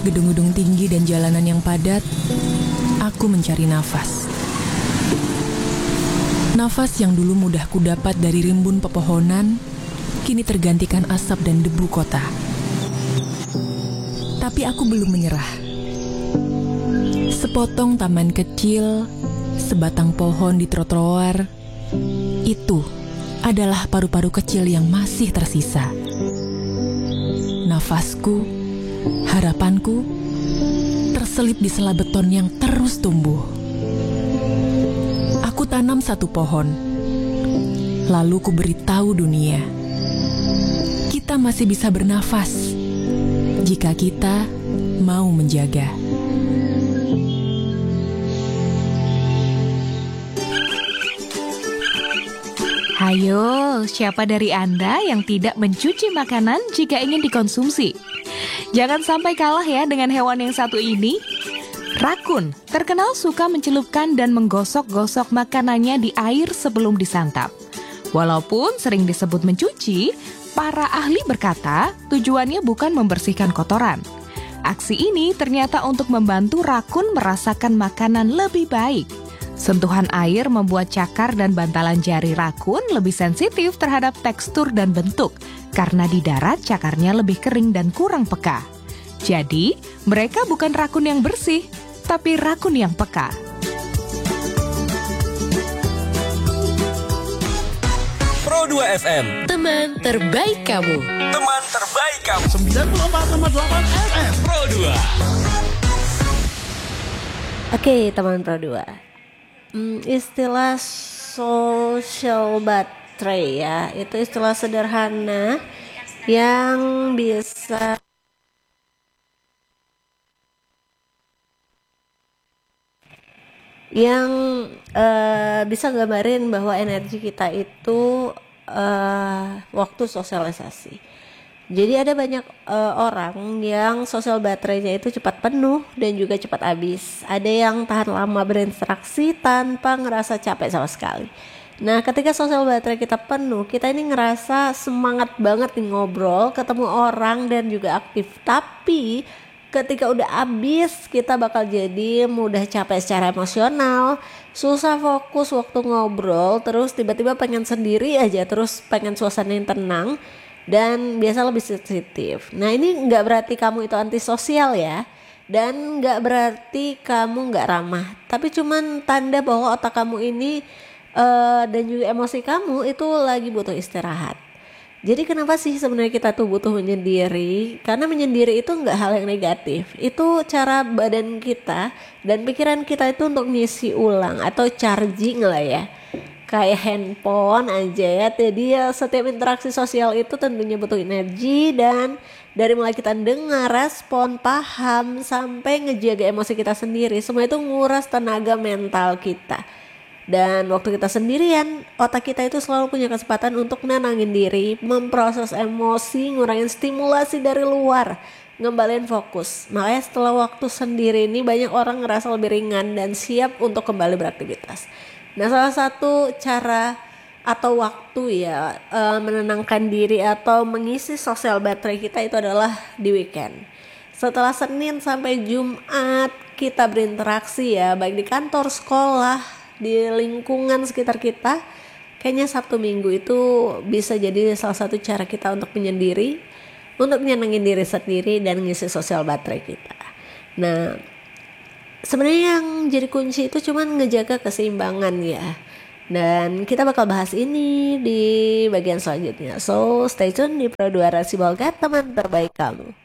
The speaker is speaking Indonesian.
Gedung-gedung tinggi dan jalanan yang padat, aku mencari nafas. Nafas yang dulu mudah kudapat dari rimbun pepohonan, kini tergantikan asap dan debu kota. Tapi aku belum menyerah. Sepotong taman kecil, sebatang pohon di trotoar, itu adalah paru-paru kecil yang masih tersisa. Nafasku, harapanku, terselip di sela beton yang terus tumbuh. Aku tanam satu pohon, lalu ku beritahu dunia, kita masih bisa bernafas jika kita mau menjaga. Hayo, siapa dari Anda yang tidak mencuci makanan jika ingin dikonsumsi? Jangan sampai kalah ya dengan hewan yang satu ini. Rakun terkenal suka mencelupkan dan menggosok-gosok makanannya di air sebelum disantap. Walaupun sering disebut mencuci, para ahli berkata tujuannya bukan membersihkan kotoran. Aksi ini ternyata untuk membantu rakun merasakan makanan lebih baik. Sentuhan air membuat cakar dan bantalan jari rakun lebih sensitif terhadap tekstur dan bentuk, karena di darat cakarnya lebih kering dan kurang peka. Jadi, mereka bukan rakun yang bersih, tapi rakun yang peka. Pro 2 FM, teman terbaik kamu. teman terbaik kamu. 94,8 FM Pro 2. Oke, teman Pro 2. Istilah social baterai ya, itu istilah sederhana yang bisa bisa gambarin bahwa energi kita itu waktu sosialisasi. Jadi ada banyak orang yang sosial baterainya itu cepat penuh dan juga cepat habis. Ada yang tahan lama berinteraksi tanpa ngerasa capek sama sekali. Nah, ketika sosial baterai kita penuh, kita ini ngerasa semangat banget nih ngobrol, ketemu orang dan juga aktif. Tapi ketika udah habis, kita bakal jadi mudah capek secara emosional, susah fokus waktu ngobrol, terus tiba-tiba pengen sendiri aja, terus pengen suasana yang tenang. Dan biasa lebih sensitif. Nah, ini nggak berarti kamu itu antisosial ya, dan nggak berarti kamu nggak ramah, tapi cuman tanda bahwa otak kamu ini dan juga emosi kamu itu lagi butuh istirahat. Jadi kenapa sih sebenarnya kita tuh butuh menyendiri? Karena menyendiri itu nggak hal yang negatif. Itu cara badan kita dan pikiran kita itu untuk ngisi ulang atau charging lah ya. Kayak handphone aja ya. Jadi ya setiap interaksi sosial itu tentunya butuh energi, dan dari mulai kita dengar, respon, paham, sampai ngejaga emosi kita sendiri, semua itu nguras tenaga mental kita. Dan waktu kita sendirian, otak kita itu selalu punya kesempatan untuk nenangin diri, memproses emosi, ngurangin stimulasi dari luar, ngembaliin fokus. Makanya setelah waktu sendiri ini banyak orang ngerasa lebih ringan dan siap untuk kembali beraktivitas. Nah, salah satu cara atau waktu ya menenangkan diri atau mengisi sosial baterai kita itu adalah di weekend. Setelah Senin sampai Jumat kita berinteraksi ya, baik di kantor, sekolah, di lingkungan sekitar kita. Kayaknya Sabtu Minggu itu bisa jadi salah satu cara kita untuk menyendiri, untuk nyenengin diri sendiri dan ngisi sosial baterai kita. Nah, sebenarnya yang jadi kunci itu cuman ngejaga keseimbangan ya. Dan kita bakal bahas ini di bagian selanjutnya. So, stay tune di Pro 2 Rasi Bolgat, teman terbaik kamu.